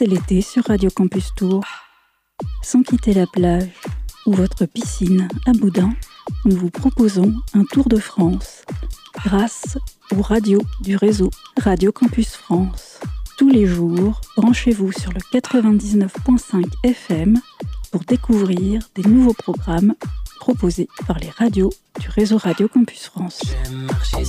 c'est l'été sur Radio Campus Tours. Sans quitter la plage ou votre piscine à Boudin, nous vous proposons un tour de France grâce aux radios du réseau Radio Campus France. Tous les jours, branchez-vous sur le 99.5 FM pour découvrir des nouveaux programmes proposés par les radios du réseau Radio Campus France. J'aime marcher